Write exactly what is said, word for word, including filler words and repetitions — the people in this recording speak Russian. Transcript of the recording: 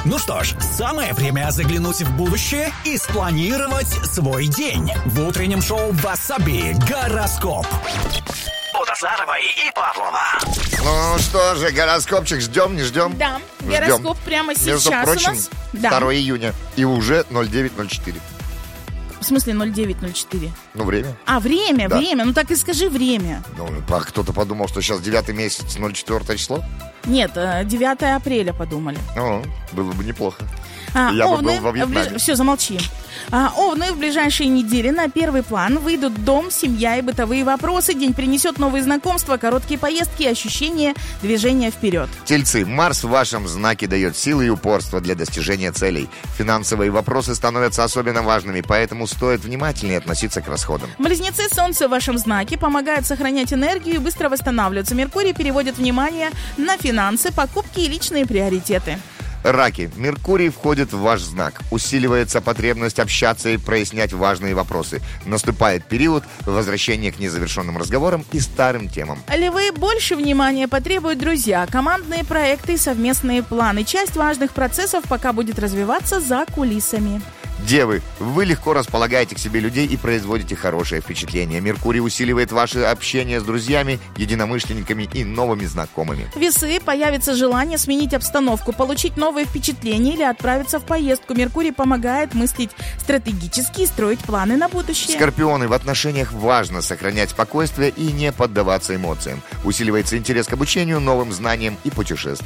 Ну что ж, самое время заглянуть в будущее и спланировать свой день. В утреннем шоу «Васаби» гороскоп. От Азаровой и Павлова. Ну что же, гороскопчик, ждем, не ждем? Да, Ждем. гороскоп прямо сейчас Между прочим, у нас. Да. второго июня. И уже ноль девять ноль четыре. В смысле ноль девять ноль четыре? Ну, время. А, время, Да. время. Ну так и скажи время. Ну, а кто-то подумал, что сейчас девятый месяц, ноль четвёртое число? Нет, э, девятое апреля подумали. О, было бы неплохо. А, Я бы овны, был во Вьетнаме. Все, замолчи. А, овны в ближайшие недели на первый план выйдут дом, семья и бытовые вопросы. День принесет новые знакомства, короткие поездки и ощущение движения вперед. Тельцы, Марс в вашем знаке дает силы и упорство для достижения целей. Финансовые вопросы становятся особенно важными, поэтому стоит внимательнее относиться к расходам. Близнецы, Солнце в вашем знаке помогает сохранять энергию и быстро восстанавливаться. Меркурий переводит внимание на финансы, покупки и личные приоритеты. Раки, Меркурий входит в ваш знак. Усиливается потребность общаться и прояснять важные вопросы. Наступает период возвращения к незавершенным разговорам и старым темам. Львы, больше внимания потребуют друзья, командные проекты и совместные планы. Часть важных процессов пока будет развиваться за кулисами. Девы, вы легко располагаете к себе людей и производите хорошее впечатление. Меркурий усиливает ваше общение с друзьями, единомышленниками и новыми знакомыми. Весы, появится желание сменить обстановку, получить новые впечатления или отправиться в поездку. Меркурий помогает мыслить стратегически и строить планы на будущее. Скорпионы, в отношениях важно сохранять спокойствие и не поддаваться эмоциям. Усиливается интерес к обучению, новым знаниям и путешествиям.